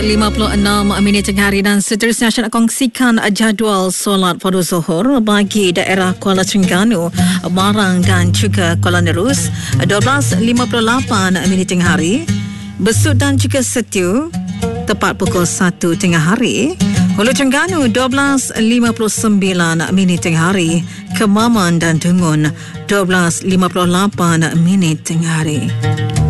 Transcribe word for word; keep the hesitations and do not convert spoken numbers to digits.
lima puluh enam minit tengah hari dan seterusnya saya nak kongsikan jadual solat fardu zuhur bagi daerah Kuala Terengganu, Marang dan juga Kuala Nerus. dua belas lima puluh lapan minit tengah hari. Besut dan juga Setiu tepat pukul satu tengah hari. Hulu Terengganu dua belas lima puluh sembilan minit tengah hari. Kemaman dan Dungun dua belas lima puluh lapan minit tengah hari.